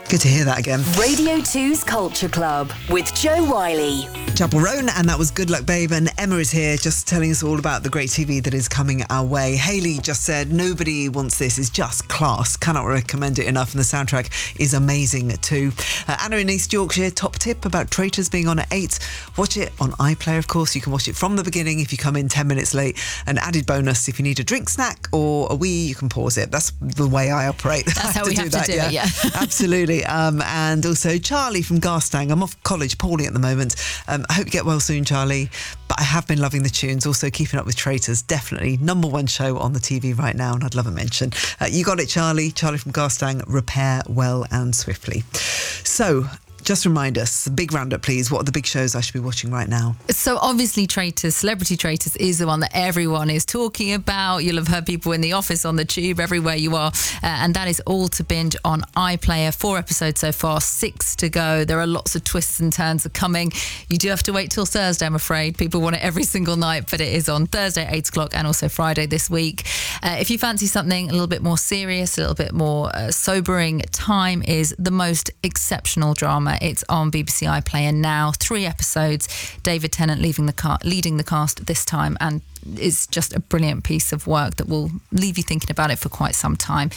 Good to hear that again. Radio 2's Culture Club with Joe Wiley. Chapel Roan, and that was Good Luck Babe, and Emma is here just telling us all about the great TV that is coming our way. Hayley just said, nobody wants this, it's just class. Cannot recommend it enough, and the soundtrack is amazing too. Anna in East Yorkshire, top tip about Traitors being on at 8. Watch it on iPlayer, of course. You can watch it from the beginning if you come in 10 minutes late. An added bonus, if you need a drink, snack or a wee, you can pause it. That's the way I operate. That's how we have to do it, yeah. Absolutely. And also Charlie from Garstang. I'm off college Paulie at the moment. I hope you get well soon, Charlie. But I have been loving the tunes. Also keeping up with Traitors. Definitely number one show on the TV right now, and I'd love a mention. You got it, Charlie. Charlie from Garstang. Repair well and swiftly. So, just remind us, a big roundup, please. What are the big shows I should be watching right now? So obviously Traitors, Celebrity Traitors is the one that everyone is talking about. You'll have heard people in the office, on the tube, everywhere you are. And that is all to binge on iPlayer. 4 episodes so far, 6 to go. There are lots of twists and turns are coming. You do have to wait till Thursday, I'm afraid. People want it every single night, but it is on Thursday at 8 o'clock and also Friday this week. If you fancy something a little bit more serious, a little bit more sobering, Time is the most exceptional drama. It's on BBC iPlayer now. 3 episodes. David Tennant leading the cast this time, and it's just a brilliant piece of work that will leave you thinking about it for quite some time.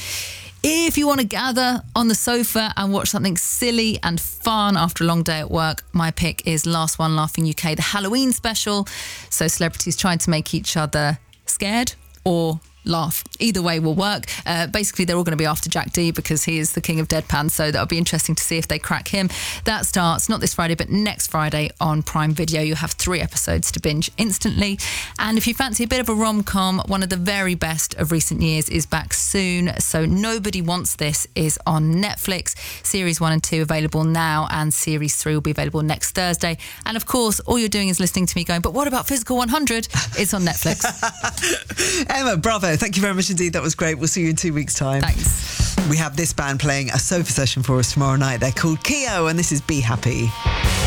If you want to gather on the sofa and watch something silly and fun after a long day at work, my pick is Last One Laughing UK, the Halloween special. So celebrities trying to make each other scared or laugh. Either way will work. Basically, they're all going to be after Jack Dee because he is the king of deadpan, so that'll be interesting to see if they crack him. That starts not this Friday, but next Friday on Prime Video. You have 3 episodes to binge instantly. And if you fancy a bit of a rom-com, one of the very best of recent years is back soon. So Nobody Wants This is on Netflix. Series 1 and 2 available now, and Series 3 will be available next Thursday. And of course, all you're doing is listening to me going, but what about Physical 100? It's on Netflix. Emma, bravo. Thank you very much indeed. That was great. We'll see you in 2 weeks' time. Thanks. We have this band playing a sofa session for us tomorrow night. They're called Keo, and this is Be Happy.